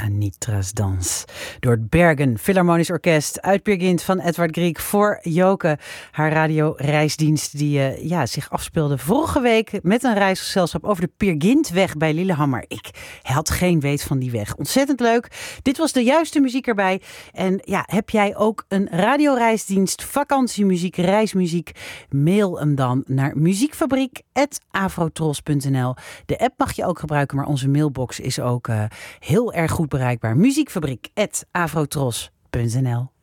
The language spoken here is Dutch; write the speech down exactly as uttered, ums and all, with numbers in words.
Anitra's Dans. Door het Bergen Philharmonisch Orkest uit Peer Gynt van Edvard Grieg voor Joke. Haar radioreisdienst die uh, ja, zich afspeelde vorige week met een reisgezelschap over de Peer Gyntweg bij Lillehammer. Ik had geen weet van die weg. Ontzettend leuk. Dit was de juiste muziek erbij. En ja, heb jij ook een radioreisdienst, vakantiemuziek, reismuziek? Mail hem dan naar muziekfabriek at afrotros punt n l. De app mag je ook gebruiken, maar onze mailbox is ook uh, heel erg goed bereikbaar. muziekfabriek at afrotros punt n l.